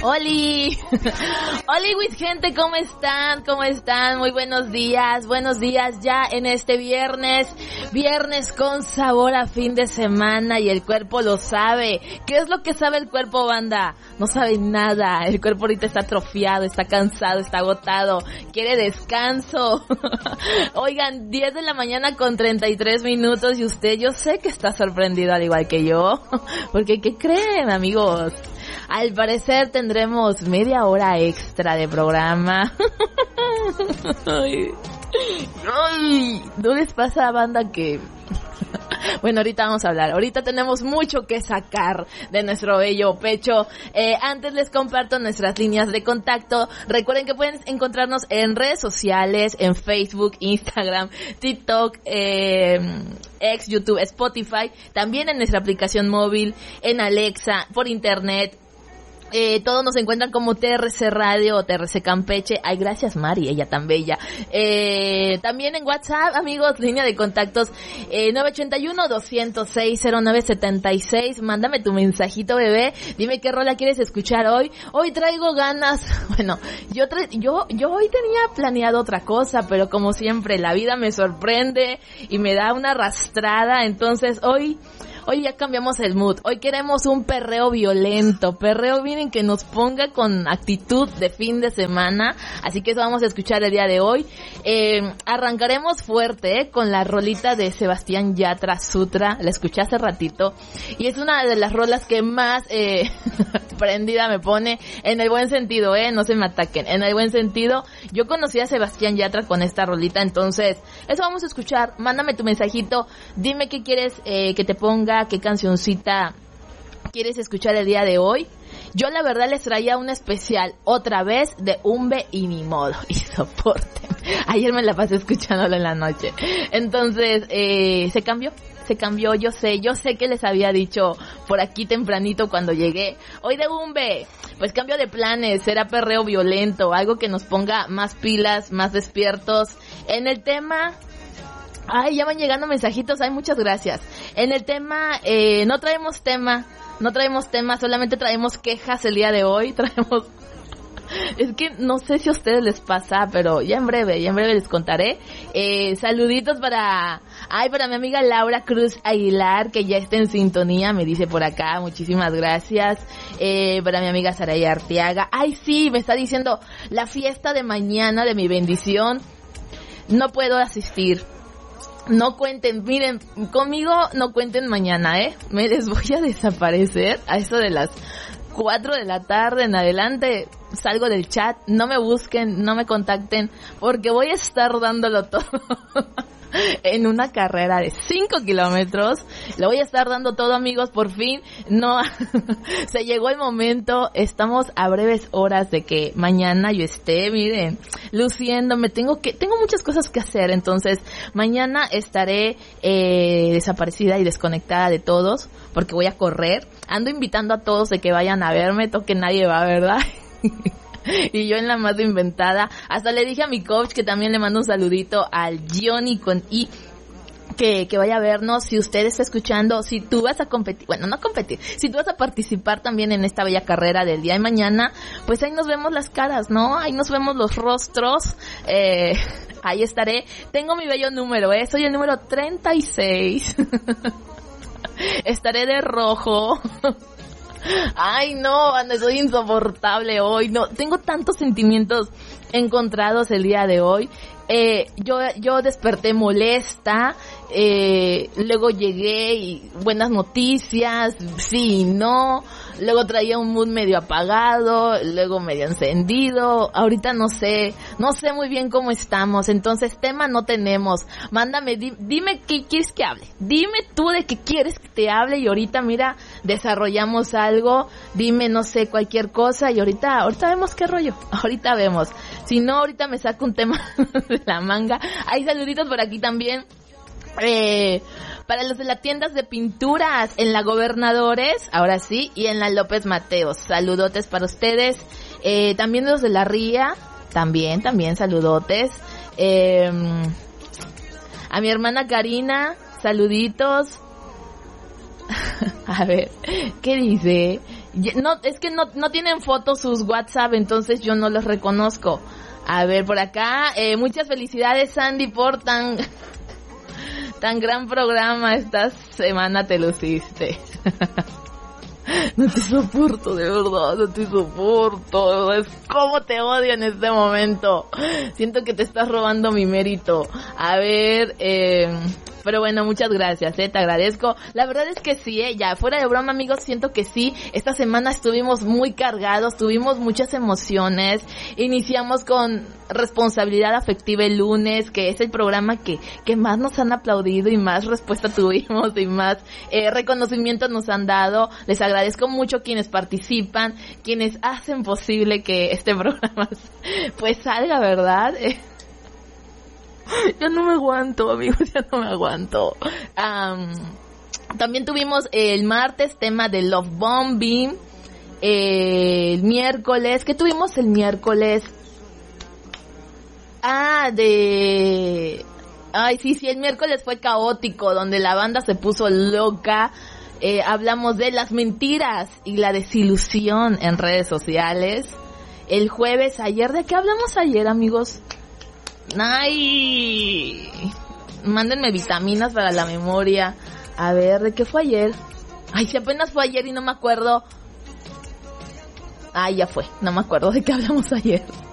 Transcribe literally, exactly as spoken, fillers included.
¡Oli! ¡Oli, with gente! ¿Cómo están? ¿Cómo están? Muy buenos días, buenos días ya en este viernes, viernes con sabor a fin de semana y el cuerpo lo sabe. ¿Qué es lo que sabe el cuerpo, banda? No sabe nada, el cuerpo ahorita está atrofiado, está cansado, está agotado, quiere descanso. Oigan, diez de la mañana con treinta y tres minutos y usted, yo sé que está sorprendido al igual que yo, porque ¿qué creen, amigos? Al parecer tendremos media hora extra de programa. Ay, ay, ¿no les pasa, banda, que... Bueno, ahorita vamos a hablar. Ahorita tenemos mucho que sacar de nuestro bello pecho. Eh, antes les comparto nuestras líneas de contacto. Recuerden que pueden encontrarnos en redes sociales, en Facebook, Instagram, TikTok, eh, X, YouTube, Spotify. También en nuestra aplicación móvil, en Alexa, por internet. Eh, todos nos encuentran como T R C Radio o T R C Campeche. Ay, gracias Mari, ella tan bella. Eh, también en WhatsApp, amigos, línea de contactos eh, nueve ocho uno, dos cero seis, cero nueve siete seis. Mándame tu mensajito, bebé. Dime qué rola quieres escuchar hoy. Hoy traigo ganas. Bueno, yo tra- yo yo hoy tenía planeado otra cosa, pero como siempre la vida me sorprende y me da una arrastrada. Entonces hoy Hoy ya cambiamos el mood. Hoy queremos un perreo violento. Perreo, miren, que nos ponga con actitud de fin de semana. Así que eso vamos a escuchar el día de hoy. Eh, arrancaremos fuerte, eh, con la rolita de Sebastián Yatra, Sutra. La escuché hace ratito. Y es una de las rolas que más eh, prendida me pone. En el buen sentido, eh. No se me ataquen. En el buen sentido. Yo conocí a Sebastián Yatra con esta rolita. Entonces, eso vamos a escuchar. Mándame tu mensajito. Dime qué quieres eh, que te ponga. ¿Qué cancioncita quieres escuchar el día de hoy? Yo la verdad les traía una especial otra vez de Umbe y ni modo. Y soporten. Ayer me la pasé escuchándolo en la noche. Entonces, eh, se cambió. Se cambió, yo sé, yo sé que les había dicho por aquí tempranito cuando llegué. Hoy de Umbe, pues cambio de planes, será perreo violento, algo que nos ponga más pilas, más despiertos. En el tema... Ay, ya van llegando mensajitos, ay, muchas gracias. En el tema, eh, no traemos tema, no traemos tema, solamente traemos quejas el día de hoy, traemos... Es que no sé si a ustedes les pasa, pero ya en breve, ya en breve les contaré. Eh, saluditos para... Ay, para mi amiga Laura Cruz Aguilar, que ya está en sintonía, me dice por acá, muchísimas gracias. Eh, para mi amiga Saraya Arteaga. Ay, sí, me está diciendo, la fiesta de mañana de mi bendición, no puedo asistir. No cuenten, miren, conmigo no cuenten mañana, ¿eh? Me les voy a desaparecer a eso de las cuatro de la tarde en adelante. Salgo del chat, no me busquen, no me contacten, porque voy a estar dándolo todo. En una carrera de cinco kilómetros, lo voy a estar dando todo, amigos, por fin, no, se llegó el momento, estamos a breves horas de que mañana yo esté, miren, luciéndome, tengo que, tengo muchas cosas que hacer, entonces, mañana estaré, eh, desaparecida y desconectada de todos, porque voy a correr, ando invitando a todos de que vayan a verme, toque nadie va, ¿verdad? Y yo en la más inventada, hasta le dije a mi coach que también le mando un saludito al Johnny con I, que, que vaya a vernos. Si usted está escuchando, si tú vas a competir, bueno, no competir, si tú vas a participar también en esta bella carrera del día de mañana, pues ahí nos vemos las caras, ¿no? Ahí nos vemos los rostros, eh, ahí estaré. Tengo mi bello número, eh, soy el número treinta y seis. Estaré de rojo. Ay, no, soy insoportable hoy. No, tengo tantos sentimientos encontrados el día de hoy. Eh, yo, yo desperté molesta, eh, luego llegué y buenas noticias, sí y no, luego traía un mood medio apagado, luego medio encendido, ahorita no sé, no sé muy bien cómo estamos, entonces tema no tenemos, mándame, di, dime qué quieres que hable, dime tú de qué quieres que te hable y ahorita mira, desarrollamos algo, dime no sé, cualquier cosa y ahorita, ahorita vemos qué rollo, ahorita vemos, si no ahorita me saco un tema de la manga. Hay saluditos por aquí también. Eh, para los de las tiendas de pinturas en la Gobernadores, ahora sí, y en la López Mateos. Saludotes para ustedes. Eh, también los de la Ría, también, también saludotes. Eh, a mi hermana Karina, saluditos. A ver, ¿qué dice? No, es que no, no tienen fotos sus WhatsApp, entonces yo no los reconozco. A ver, por acá, eh, muchas felicidades, Sandy, por tan, tan gran programa. Esta semana te luciste. No te soporto, de verdad, no te soporto. Es como te odio en este momento. Siento que te estás robando mi mérito. A ver, eh... pero bueno, muchas gracias, eh, te agradezco. La verdad es que sí, eh, ya fuera de broma, amigos, siento que sí. Esta semana estuvimos muy cargados, tuvimos muchas emociones. Iniciamos con responsabilidad afectiva el lunes, que es el programa que, que más nos han aplaudido y más respuesta tuvimos y más eh, reconocimiento nos han dado. Les agradezco mucho quienes participan, quienes hacen posible que este programa pues salga, ¿verdad? Eh, Ya no me aguanto, amigos, ya no me aguanto. Um, también tuvimos el martes tema de Love Bombing. Eh, el miércoles, ¿qué tuvimos el miércoles? Ah, de... Ay, sí, sí, el miércoles fue caótico, donde la banda se puso loca. Eh, hablamos de las mentiras y la desilusión en redes sociales. El jueves, ayer, ¿de qué hablamos ayer, amigos? ¡Ay! Mándenme vitaminas para la memoria. A ver, ¿de qué fue ayer? Ay, si apenas fue ayer y no me acuerdo. Ay, ya fue, no me acuerdo de qué hablamos ayer.